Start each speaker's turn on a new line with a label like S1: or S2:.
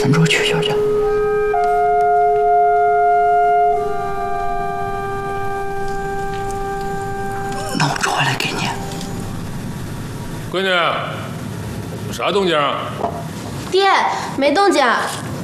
S1: 咱这去去。那我回来给你。
S2: 闺女，有啥动静？
S3: 爹，没动静。